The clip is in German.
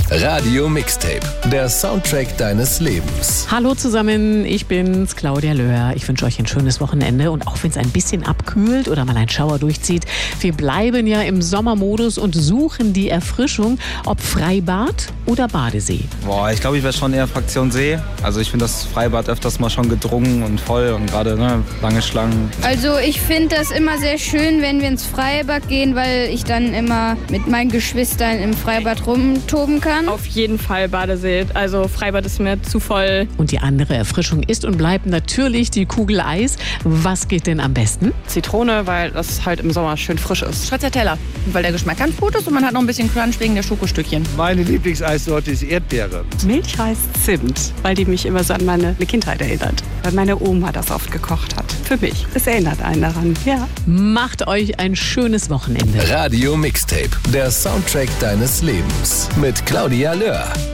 Radio Mixtape, der Soundtrack deines Lebens. Hallo zusammen, ich bin's, Claudia Löhr. Ich wünsche euch ein schönes Wochenende und auch wenn es ein bisschen abkühlt oder mal ein Schauer durchzieht, wir bleiben ja im Sommermodus und suchen die Erfrischung, ob Freibad oder Badesee. Boah, ich glaube, ich wäre schon eher Fraktion See. Also ich finde das Freibad öfters mal schon gedrungen und voll und gerade lange Schlangen. Also ich finde das immer sehr schön, wenn wir ins Freibad gehen, weil ich dann immer mit meinen Geschwistern im Freibad rumtoben kann. Auf jeden Fall Badesee. Also Freibad ist mir zu voll. Und die andere Erfrischung ist und bleibt natürlich die Kugel Eis. Was geht denn am besten? Zitrone, weil das halt im Sommer schön frisch ist. Stracciatella, weil der Geschmack ganz gut ist und man hat noch ein bisschen Crunch wegen der Schokostückchen. Meine Lieblingseissorte ist Erdbeere. Milchreis Zimt, weil die mich immer so an meine Kindheit erinnert. Weil meine Oma das oft gekocht hat. Für mich. Es erinnert einen daran, ja. Macht euch ein schönes Wochenende. Radio Mixtape, der Soundtrack deines Lebens. Mit Claudia Löhr.